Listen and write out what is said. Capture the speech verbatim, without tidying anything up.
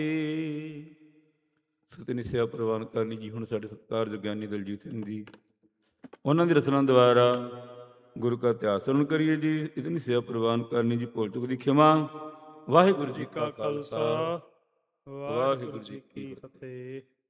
ਸਤਿਨੀ ਸੇਵਾ ਪ੍ਰਵਾਨ ਕਰਨੀ ਜੀ। ਹੁਣ ਸਾਡੇ ਸਤਿਕਾਰਯੋਗ ਗਿਆਨੀ ਦਲਜੀਤ ਸਿੰਘ ਜੀ, ਉਹਨਾਂ ਦੀ ਰਚਨਾ ਦੁਆਰਾ ਗੁਰੂ ਕਾ ਇਤਿਹਾਸ ਸਰਵਣ ਕਰੀਏ ਜੀ। ਇਤਨੀ ਸੇਵਾ ਪ੍ਰਵਾਨ ਕਰਨੀ ਜੀ। ਭੁੱਲ ਚੁੱਕ ਦੀ ਖਿਮਾ। ਵਾਹਿਗੁਰੂ ਜੀ ਕਾ ਖਾਲਸਾ, ਵਾਹਿਗੁਰੂ ਜੀ ਕੀ ਫਤਿਹ।